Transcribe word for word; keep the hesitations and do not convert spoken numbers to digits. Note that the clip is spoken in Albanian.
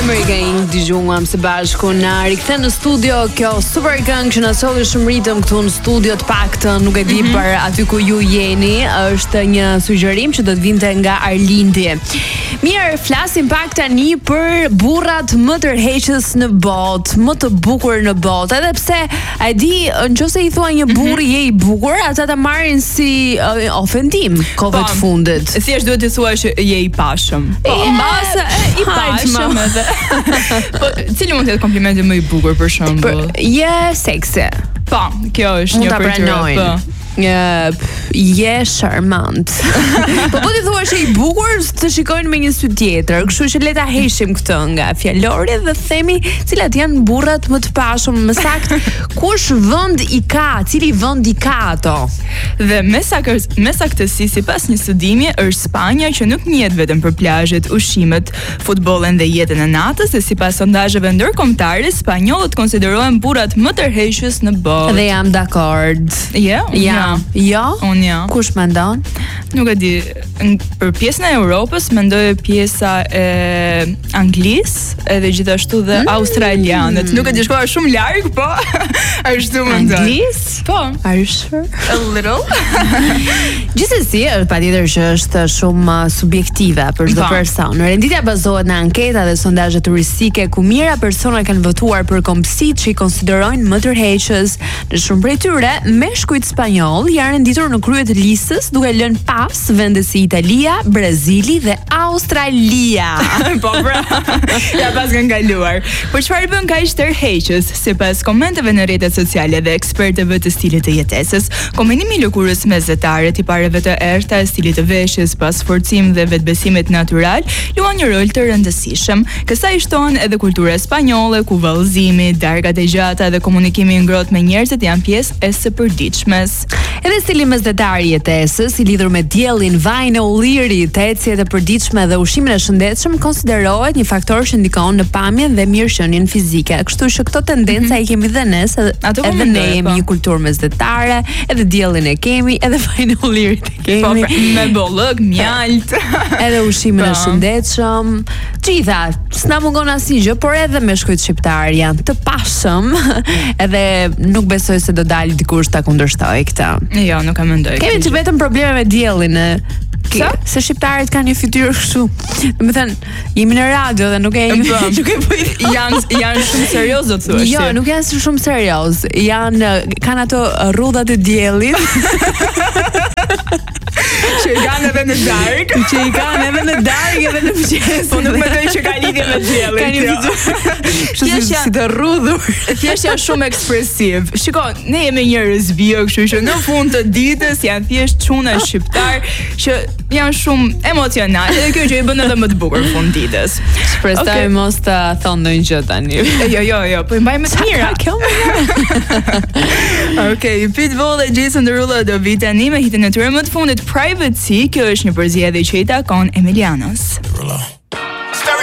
American dëgjuam së bashku na rikthen në studio kjo super këngë që na solli shumë ritëm këtu në studio të paktën, nuk e di mm-hmm. për aty ku ju jeni, është një sugjerim që do të vinte nga Arlindi. Mirë, flasim pak tani për burrat më tërheqës në botë, më të bukur në botë, edhe pse e di nëse i thua një burr je i bukur, ata ta marrin si uh, ofendim kohë të fundit. Thjesht duhet të thuash që je i pashëm. Po, mbase i pashëm edhe. Po, cili mund të jetë komplimenti më i bukur për shembull? Je seksi. Po, kjo është një për ty. Po. Uh, je charmant. Po po ti thua se i bukur të shikojnë me një sy tjetër, kështu që le ta heqim këtë nga fjalori dhe themi cilat janë burrat më të pashëm, më saktë kush vend i ka, cili vend i ka ato. Dhe me sakt me saktësi sipas një studimi është Spanja që nuk njihet vetëm për plazhet, ushqimet, futbollin dhe jetën e natës, dhe sipas sondazheve ndërkombëtare spanjollët konsiderohen burrat më tërheqës në botë. Dhe jam dakord. Ja, ja. Jo? Unë ja. Kush mendon? Nuk e di. Për pjesën e Europës mendoj pjesa e Anglisë edhe gjithashtu dhe mm. australianët. Nuk e di, shkova shumë larg, po ashtu mendoj. Anglisë? Po. Are you sure? A little. Gjithsesi, patjetër që është shumë subjektive për çdo person. Renditja bazohet në anketa dhe sondazhe turistike ku mijëra persona kanë votuar për kombësitë që i konsiderojnë më tërheqës. Në shumë prej tyre, meshkujt spanjoll janë renditur në krye të listës duke lënë pas vende si Italia, Brazili dhe Australia. Po bra. Ja pas kanë kaluar. Po çfarë bën kaq tërheqës? Sipas komenteve në rrjetet sociale dhe ekspertëve të stilit të jetesës, kombinimi i lëkurës mesjetare, tipareve të errta, stilit të veshjes, pasforcim dhe vetbesimit natyral luan një rol të rëndësishëm. Kësaj shtohen edhe kultura spanjolle, ku vallëzimi, darkat e gjata dhe komunikimi i ngrohtë me njerëzit janë pjesë e së përditshmes. Edhe stili mesjetar i jetesës, i lidhur me diellin, vajin e ullirit, ecjet e përditshme dhe ushqimin e shëndetshëm konsiderohet një faktor që ndikon në pamjen dhe mirëqenien fizike. Kështu që këto tendenca mm-hmm. i kemi dhe ne, edhe, edhe ne jemi një kulturë mesjetare, edhe diellin e kemi, edhe vajin e ullirit e kemi. Po, me bollëk, mjalt, edhe ushqimin e shëndetshëm. Gjitha, s'na mungon asnjë gjë, por edhe meshkujt shqiptar janë të pashëm, edhe nuk besoj se do dalë dikush ta kundërshtojë këtë. Jo, nuk e mendoj. Kemi që vetëm probleme me diellin e Sa? Se shqiptarët kanë një fytyrë kështu. Domethënë, jemi në radio dhe nuk e nuk e bëj. Janë janë shumë serioz do të thuash. Jo, nuk janë shumë serioz. Janë kanë ato rrudhat e diellit. Që i kanë edhe në darkë. Që i kanë edhe në darkë edhe në mëngjes. Po nuk mendoj që ka lidhje me diellin. Kanë një fytyrë kështu si të rrudhur. Thjesht janë shumë ekspresiv. Shiko, ne jemi njerëz bio, kështu që në fund të ditës janë thjesht çuna shqiptar që janë shumë emocional. Edhe kjo që i bën edhe më të bukur fund ditës. Shpresoj okay. mos të thonë ndonjë gjë tani. Jo, jo, jo, po i mbajmë të mira. Kjo më mirë. Okej, Pitbull dhe Jason Derulo do vi tani me hitin e tyre më të fundit Private Sea. Kjo është një përzgjedhje që i takon Emilianos.